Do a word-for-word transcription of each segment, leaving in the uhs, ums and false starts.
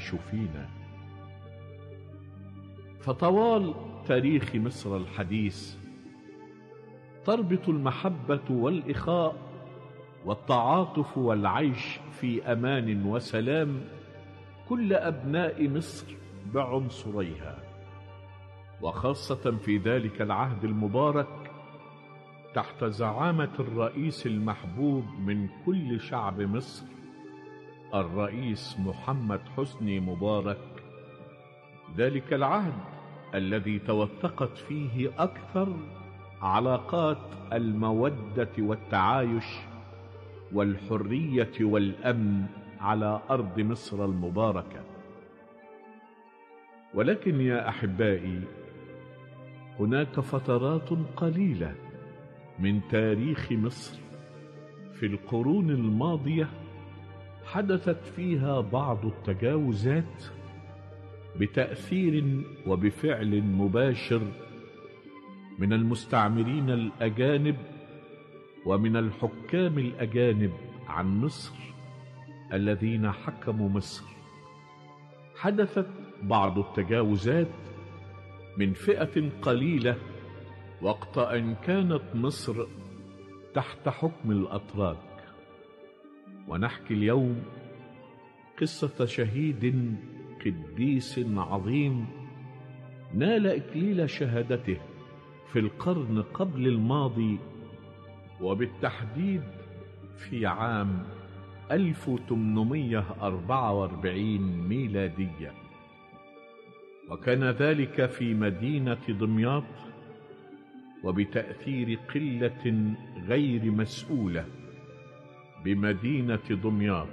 يعيش فينا. فطوال تاريخ مصر الحديث تربط المحبة والإخاء والتعاطف والعيش في أمان وسلام كل أبناء مصر بعنصريها، وخاصة في ذلك العهد المبارك تحت زعامة الرئيس المحبوب من كل شعب مصر الرئيس محمد حسني مبارك، ذلك العهد الذي توثقت فيه أكثر علاقات المودة والتعايش والحرية والأمن على أرض مصر المباركة. ولكن يا أحبائي، هناك فترات قليلة من تاريخ مصر في القرون الماضية حدثت فيها بعض التجاوزات بتأثير وبفعل مباشر من المستعمرين الأجانب ومن الحكام الأجانب عن مصر الذين حكموا مصر. حدثت بعض التجاوزات من فئة قليلة وقت أن كانت مصر تحت حكم الأتراك. ونحكي اليوم قصة شهيد قديس عظيم نال إكليل شهادته في القرن قبل الماضي، وبالتحديد في عام ألف وثمانمائة وأربعة وأربعين ميلادية، وكان ذلك في مدينة دمياط، وبتأثير قلة غير مسؤولة بمدينة دمياط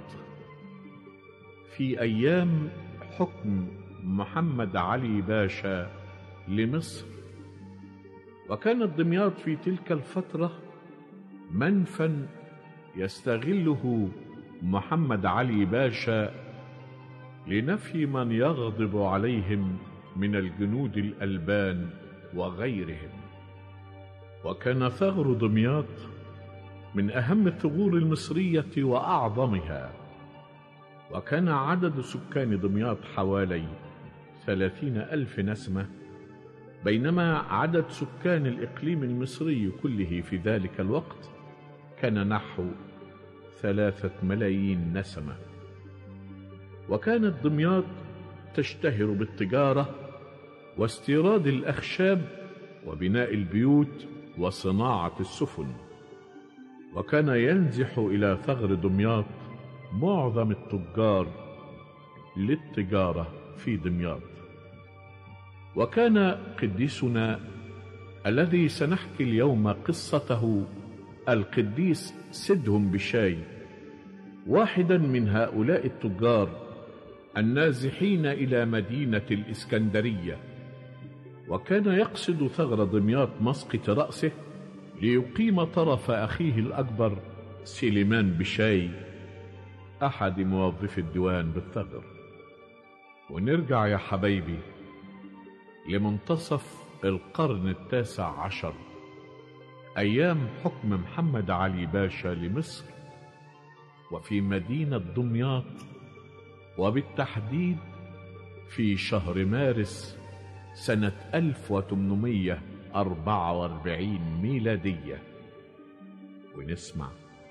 في أيام حكم محمد علي باشا لمصر. وكانت دمياط في تلك الفترة منفى يستغله محمد علي باشا لنفي من يغضب عليهم من الجنود الألبان وغيرهم. وكان ثغر دمياط من أهم الثغور المصرية وأعظمها، وكان عدد سكان دمياط حوالي ثلاثين ألف نسمة، بينما عدد سكان الإقليم المصري كله في ذلك الوقت كان نحو ثلاثة ملايين نسمة. وكانت دمياط تشتهر بالتجارة واستيراد الأخشاب وبناء البيوت وصناعة السفن، وكان ينزح إلى ثغر دمياط معظم التجار للتجارة في دمياط. وكان قديسنا الذي سنحكي اليوم قصته القديس سدهم بشاي واحدا من هؤلاء التجار النازحين إلى مدينة الإسكندرية، وكان يقصد ثغر دمياط مسقط رأسه ليقيم طرف أخيه الأكبر سليمان بشاي أحد موظفي الديوان بالثغر. ونرجع يا حبايبي لمنتصف القرن التاسع عشر، أيام حكم محمد علي باشا لمصر، وفي مدينة دمياط، وبالتحديد في شهر مارس سنة ألف وثمانمائة وأربعة وأربعين ميلادية. ونسمع.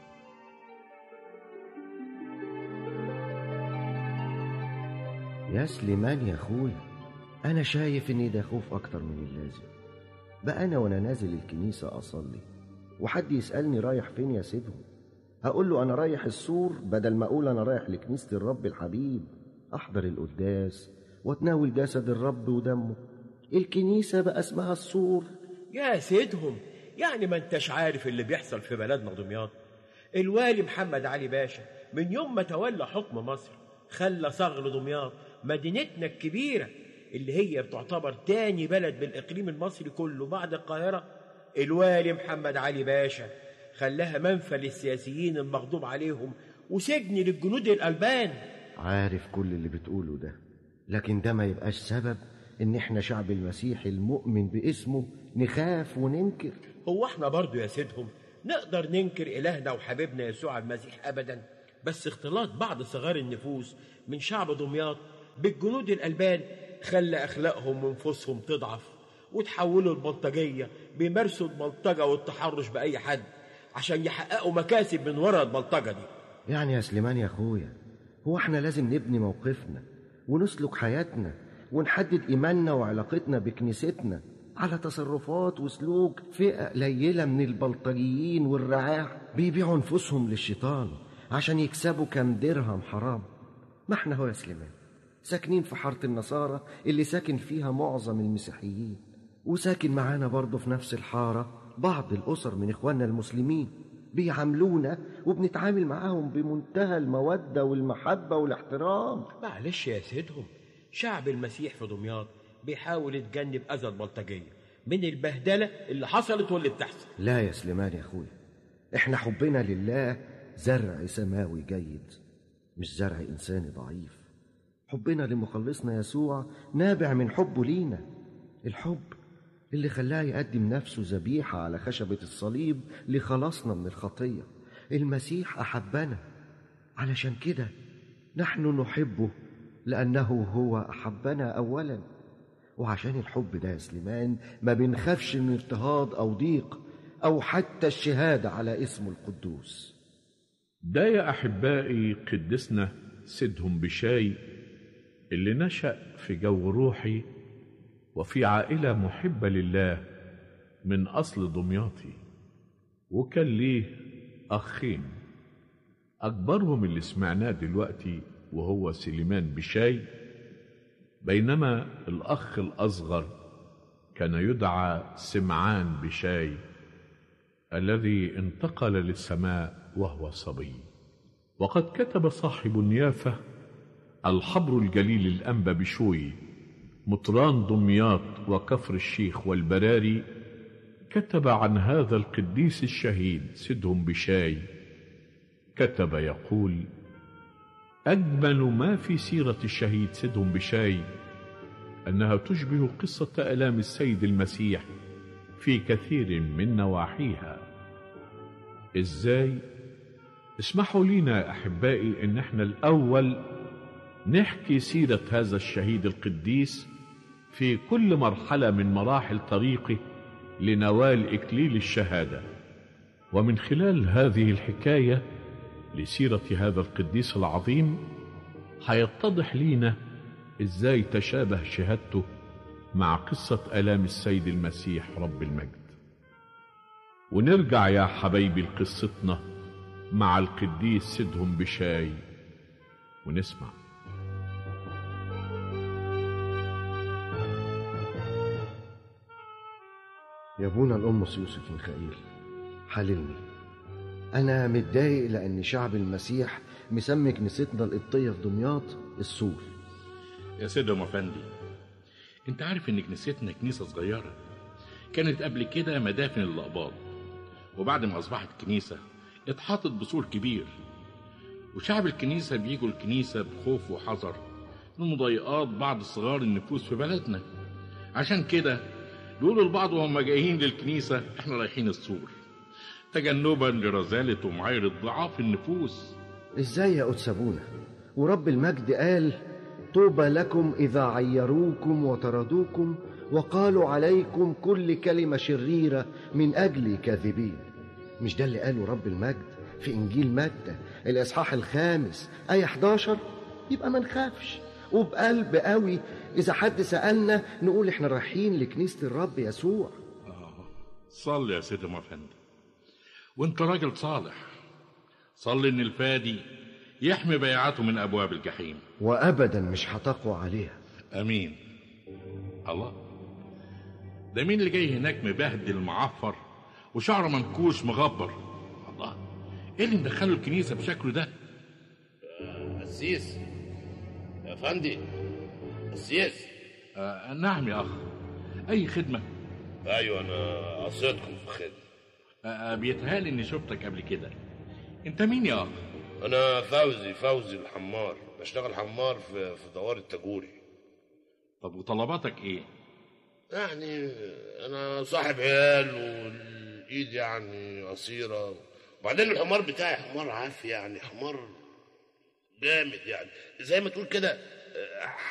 يا سليمان يا اخويا، انا شايف اني ده خوف اكتر من اللازم. بقى انا وانا نازل الكنيسة اصلي وحد يسألني رايح فين يا سيدهم، هقول له انا رايح السور بدل ما اقول انا رايح لكنيسة الرب الحبيب احضر القداس واتناول جسد الرب ودمه. الكنيسة بقى اسمها السور. يا سيدهم، يعني ما انتش عارف اللي بيحصل في بلدنا دمياط؟ الوالي محمد علي باشا من يوم ما تولى حكم مصر خلى ثغر دمياط مدينتنا الكبيرة اللي هي بتعتبر تاني بلد بالإقليم المصري كله بعد القاهرة. الوالي محمد علي باشا خلاها منفى للسياسيين المغضوب عليهم وسجن للجنود الألبان. عارف كل اللي بتقوله ده، لكن ده ما يبقاش سبب ان احنا شعب المسيح المؤمن باسمه نخاف وننكر. هو احنا برضو يا سيدهم نقدر ننكر إلهنا وحبيبنا يسوع المسيح أبدا؟ بس اختلاط بعض صغار النفوس من شعب دمياط بالجنود الألبان خلى أخلاقهم ونفوسهم تضعف وتحولوا البلطجية، بيمارسوا البلطجة والتحرش بأي حد عشان يحققوا مكاسب من وراء البلطجة دي. يعني يا سليمان يا أخويا، هو احنا لازم نبني موقفنا ونسلك حياتنا ونحدد إيماننا وعلاقتنا بكنيستنا على تصرفات وسلوك فئة قليلة من البلطجيين والرعاع بيبيعوا نفوسهم للشيطان عشان يكسبوا كام درهم حرام؟ ما احنا هو يا سليمان ساكنين في حارة النصارى اللي ساكن فيها معظم المسيحيين، وساكن معانا برضه في نفس الحارة بعض الأسر من إخواننا المسلمين بيعاملونا وبنتعامل معاهم بمنتهى المودة والمحبة والاحترام. معلش يا سيدهم، شعب المسيح في دمياط بيحاول يتجنب أذى البلطجية من البهدلة اللي حصلت واللي بتحصل. لا يا سليمان يا أخوي، احنا حبنا لله زرع سماوي جيد مش زرع إنساني ضعيف. حبنا لمخلصنا يسوع نابع من حبه لينا، الحب اللي خلاه يقدم نفسه ذبيحة على خشبة الصليب لخلاصنا من الخطية. المسيح أحبنا، علشان كده نحن نحبه لأنه هو أحبنا أولا. وعشان الحب ده يا سليمان ما بنخافش من اضطهاد أو ضيق أو حتى الشهادة على اسمه القدوس. ده يا أحبائي قدسنا سيدهم بشاي اللي نشأ في جو روحي وفي عائلة محبة لله من أصل دمياطي، وكان ليه أخين أكبرهم اللي سمعناه دلوقتي وهو سليمان بشاي، بينما الأخ الأصغر كان يدعى سمعان بشاي الذي انتقل للسماء وهو صبي. وقد كتب صاحب النيافة الحبر الجليل الأنبا بشوي مطران دمياط وكفر الشيخ والبراري، كتب عن هذا القديس الشهيد سيدهم بشاي، كتب يقول: أجمل ما في سيرة الشهيد سيدهم بشاي أنها تشبه قصة آلام السيد المسيح في كثير من نواحيها. إزاي؟ اسمحوا لينا يا أحبائي إن احنا الأول نحكي سيرة هذا الشهيد القديس في كل مرحلة من مراحل طريقه لنوال إكليل الشهادة. ومن خلال هذه الحكاية لسيرة هذا القديس العظيم هيتضح لينا إزاي تشابه شهادته مع قصة آلام السيد المسيح رب المجد. ونرجع يا حبايبي لقصتنا مع القديس سيدهم بشاي ونسمع. يا ابونا الأمس يوسف ميخائيل، حللني، أنا متضايق لأن شعب المسيح مسمي كنيستنا القبطية في دمياط السور. يا سيدهم أفندي، انت عارف ان كنيستنا كنيسة صغيرة كانت قبل كده مدافن الأقباط، وبعد ما أصبحت كنيسة اتحاطت بسور كبير، وشعب الكنيسة بيجوا الكنيسة بخوف وحذر من مضايقات بعض صغار النفوس في بلدنا. عشان كده بيقولوا البعض وهم جايين للكنيسة احنا رايحين السور، تجنبا لرذالة ومعايرة ضعاف النفوس. ازاي يا قدس ابونا؟ ورب المجد قال: طوبى لكم إذا عيروكم وطردوكم وقالوا عليكم كل كلمة شريرة من أجل كاذبين. مش ده اللي قاله رب المجد في إنجيل متى الإصحاح الخامس آية إحدى عشر؟ يبقى ما نخافش وبقلب قوي إذا حد سألنا نقول إحنا رايحين لكنيسة الرب يسوع. آه. صلي يا سيدي مفندي، وانت راجل صالح، صلي إن الفادي يحمي بيعاته من أبواب الجحيم، وأبدا مش هتقوى عليها. أمين. الله، ده مين اللي جاي هناك مبهدل معفر وشعره منكوش مغبر؟ الله، ايه اللي مدخله الكنيسة بشكله ده؟ قسيس يا فندي، قسيس. آه نعم يا أخ، أي خدمة؟ أيوة أنا قصدكم في خدمة. آه بيتهيألي إني شفتك قبل كده. أنت مين يا أخ؟ أنا فوزي فوزي الحمار، بشتغل حمار في في دوار التجوري. طب وطلباتك إيه؟ يعني أنا صاحب عيال والإيد يعني قصيرة، وبعدين الحمار بتاعي حمار عافية، يعني حمار جامد، يعني زي ما تقول كده